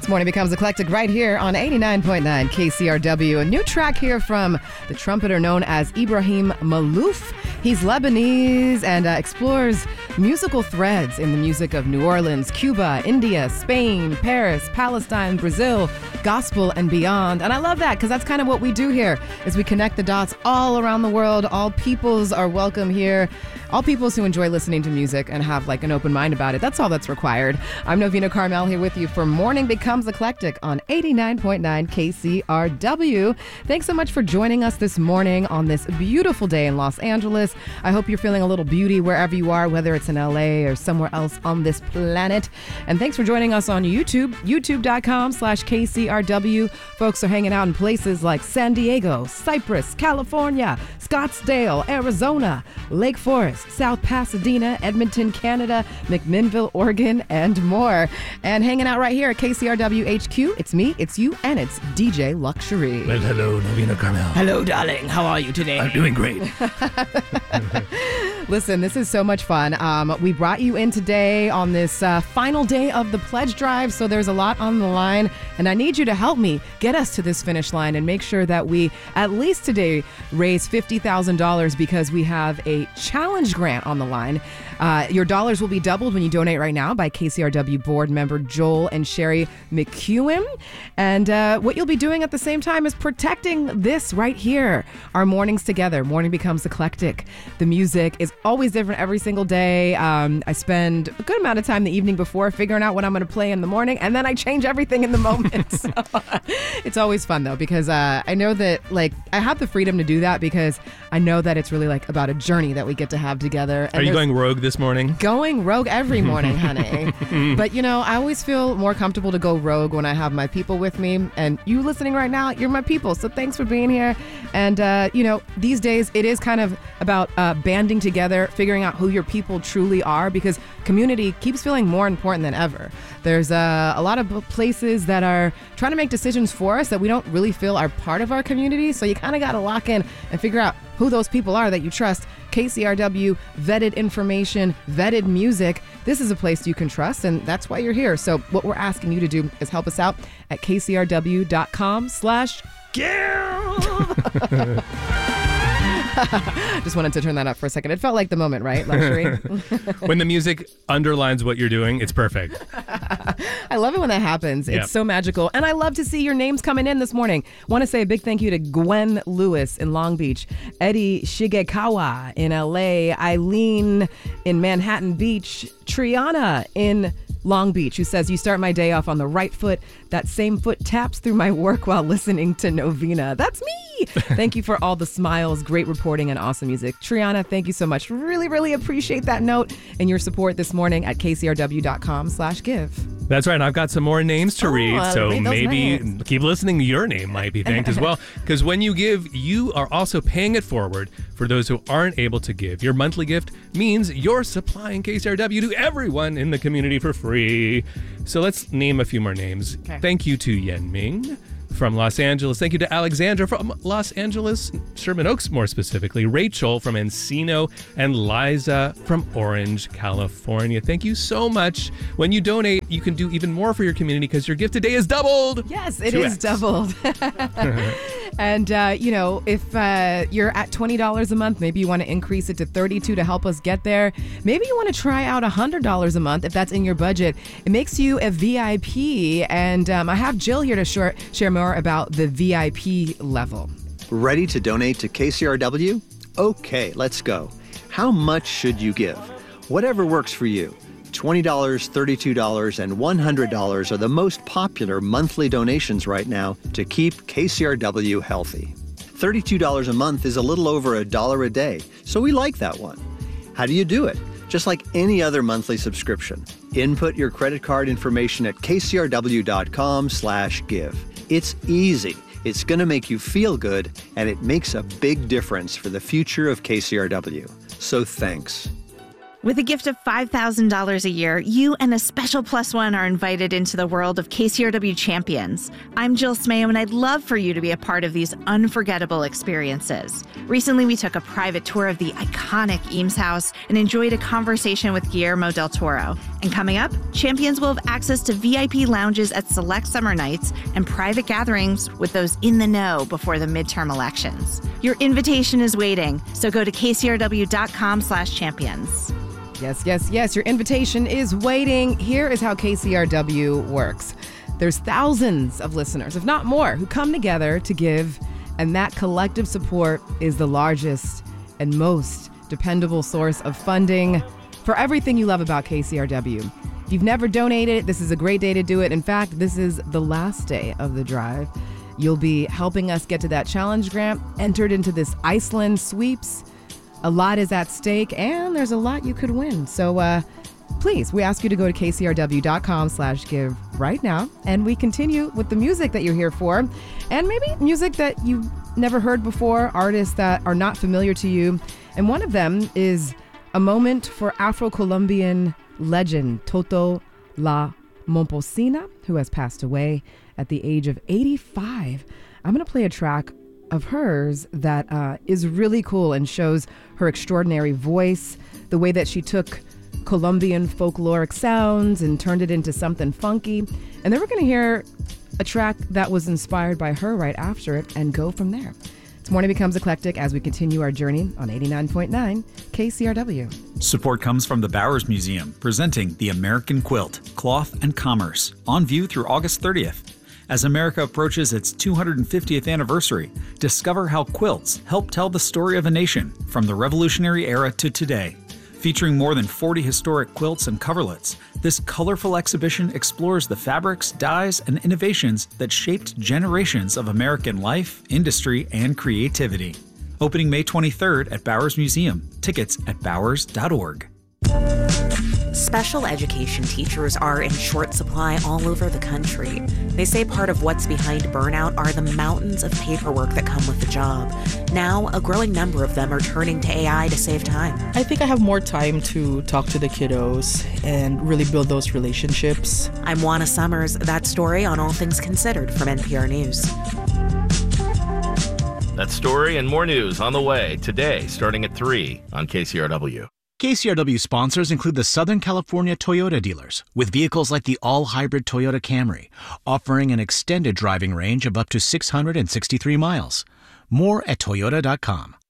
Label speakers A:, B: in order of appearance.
A: This morning becomes eclectic right here on 89.9 KCRW. A new track here from the trumpeter known as Ibrahim Malouf. He's Lebanese and explores musical threads in the music of New Orleans, Cuba, India, Spain, Paris, Palestine, Brazil, gospel, and beyond. And I love that because that's kind of what we do here is we connect the dots all around the world. All peoples are welcome here. All peoples who enjoy listening to music and have like an open mind about it. That's all that's required. I'm Novena Carmel here with you for Morning Becomes Eclectic on 89.9 KCRW. Thanks so much for joining us this morning on this beautiful day in Los Angeles. I hope you're feeling a little beauty wherever you are, whether it's in LA or somewhere else on this planet. And thanks for joining us on YouTube, youtube.com/KCRW. Folks are hanging out in places like San Diego, Cypress, California, Scottsdale, Arizona, Lake Forest, South Pasadena, Edmonton, Canada, McMinnville, Oregon, and more. And hanging out right here at KCRW HQ, it's me, it's you, and it's DJ Luxury.
B: Well, hello, Novena Carmel.
A: Hello, darling. How are you today?
B: I'm doing great.
A: Listen, this is so much fun. We brought you in today on this final day of the pledge drive, so there's a lot on the line, and I need you to help me get us to this finish line and make sure that we, at least today, raise $50,000 because we have a challenge grant on the line. Your dollars will be doubled when you donate right now by KCRW board member Joel and Sherry McEwen. And what you'll be doing at the same time is protecting this right here. Our mornings together. Morning becomes eclectic. The music is always different every single day. I spend a good amount of time the evening before figuring out what I'm going to play in the morning, and then I change everything in the moment. So, it's always fun though, because I know that like I have the freedom to do that because I know that it's really like about a journey that we get to have together. And
B: are you going rogue this morning?
A: Going rogue every morning, honey. But you know, I always feel more comfortable to go rogue when I have my people with me, and you listening right now, you're my people. So thanks for being here. And you know, these days it is kind of about banding together, figuring out who your people truly are, because community keeps feeling more important than ever. There's a lot of places that are trying to make decisions for us that we don't really feel are part of our community. So you kind of got to lock in and figure out who those people are that you trust. KCRW, vetted information, vetted music. This is a place you can trust, and that's why you're here. So what we're asking you to do is help us out at kcrw.com/give. Just wanted to turn that up for a second. It felt like the moment, right, Luxury?
B: When the music underlines what you're doing, it's perfect.
A: I love it when that happens. It's so magical. And I love to see your names coming in this morning. Want to say a big thank you to Gwen Lewis in Long Beach, Eddie Shigekawa in LA, Eileen in Manhattan Beach, Triana in Long Beach, who says, you start my day off on the right foot. That same foot taps through my work while listening to Novena. That's me. Thank you for all the smiles, great reporting, and awesome music. Triana, thank you so much. Really, really appreciate that note and your support this morning at kcrw.com/give.
B: That's right. And I've got some more names to read, so maybe
A: names.
B: Keep listening. Your name might be thanked as well. Because when you give, you are also paying it forward for those who aren't able to give. Your monthly gift means you're supplying KCRW to everyone in the community for free. So let's name a few more names.
A: Okay.
B: Thank you to Yen Ming from Los Angeles. Thank you to Alexandra from Los Angeles, Sherman Oaks more specifically, Rachel from Encino, and Liza from Orange, California. Thank you so much. When you donate, you can do even more for your community because your gift today is doubled.
A: Yes, it is doubled. And, you know, if you're at $20 a month, maybe you want to increase it to $32 to help us get there. Maybe you want to try out $100 a month if that's in your budget. It makes you a VIP. And I have Jill here to share more about the VIP level.
C: Ready to donate to KCRW? Okay, let's go. How much should you give? Whatever works for you. $20, $32, and $100 are the most popular monthly donations right now to keep KCRW healthy. $32 a month is a little over $1 a day, so we like that one. How do you do it? Just like any other monthly subscription. Input your credit card information at kcrw.com/give. It's easy. It's going to make you feel good, and it makes a big difference for the future of KCRW. So thanks.
D: With a gift of $5,000 a year, you and a special plus one are invited into the world of KCRW Champions. I'm Jill Smayo, and I'd love for you to be a part of these unforgettable experiences. Recently, we took a private tour of the iconic Eames House and enjoyed a conversation with Guillermo del Toro. And coming up, Champions will have access to VIP lounges at select summer nights and private gatherings with those in the know before the midterm elections. Your invitation is waiting, so go to kcrw.com/champions.
A: Yes. Your invitation is waiting. Here is how KCRW works. There's thousands of listeners, if not more, who come together to give, and that collective support is the largest and most dependable source of funding for everything you love about KCRW. If you've never donated, this is a great day to do it. In fact, this is the last day of the drive. You'll be helping us get to that challenge grant, entered into this Iceland sweeps. A lot is at stake, and there's a lot you could win. So please, we ask you to go to kcrw.com/give right now, and we continue with the music that you're here for, and maybe music that you've never heard before, artists that are not familiar to you. And one of them is a moment for Afro-Colombian legend Toto La Momposina, who has passed away at the age of 85. I'm going to play a track of hers that is really cool and shows her extraordinary voice, the way that she took Colombian folkloric sounds and turned it into something funky. And then we're going to hear a track that was inspired by her right after it and go from there. It's Morning Becomes Eclectic as we continue our journey on 89.9 KCRW.
E: Support comes from the Bowers Museum, presenting The American Quilt, Cloth and Commerce, on view through August 30th. As America approaches its 250th anniversary, discover how quilts help tell the story of a nation from the Revolutionary era to today. Featuring more than 40 historic quilts and coverlets, this colorful exhibition explores the fabrics, dyes, and innovations that shaped generations of American life, industry, and creativity. Opening May 23rd at Bowers Museum. Tickets at bowers.org.
F: Special education teachers are in short supply all over the country. They say part of what's behind burnout are the mountains of paperwork that come with the job. Now, a growing number of them are turning to AI to save time.
G: I think I have more time to talk to the kiddos and really build those relationships.
F: I'm Juana Summers. That story on All Things Considered from NPR News.
H: That story and more news on the way today, starting at 3 on KCRW.
I: KCRW sponsors include the Southern California Toyota dealers, with vehicles like the all-hybrid Toyota Camry, offering an extended driving range of up to 663 miles. More at toyota.com.